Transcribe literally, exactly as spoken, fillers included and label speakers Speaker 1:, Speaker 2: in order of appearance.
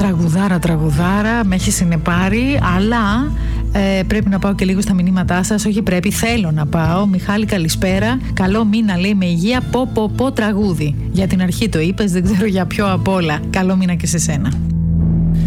Speaker 1: Τραγουδάρα, τραγουδάρα, με έχει συνεπάρει, αλλά ε, πρέπει να πάω και λίγο στα μηνύματά σας. Όχι πρέπει, θέλω να πάω. Μιχάλη, καλησπέρα. Καλό μήνα, λέει, με υγεία. Πω πω πω τραγούδι. Για την αρχή το είπες, δεν ξέρω για ποιο απ' όλα. Καλό μήνα και σε σένα.